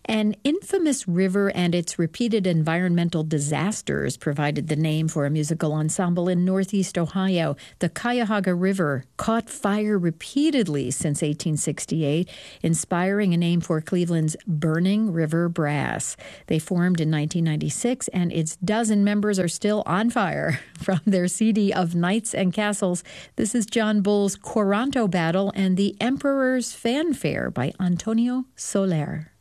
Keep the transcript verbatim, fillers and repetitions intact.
An infamous river and its repeated environmental disasters provided the name for a musical ensemble in Northeast Ohio. The Cuyahoga River caught fire repeatedly since eighteen sixty-eight, inspiring a name for Cleveland's Burning River Brass. They formed in nineteen ninety-six, and its dozen members are still on fire. From their C D of Knights and Castles, this is John Bull's Quaranto Battle and the Emperor's Fanfare by Antonio Soler.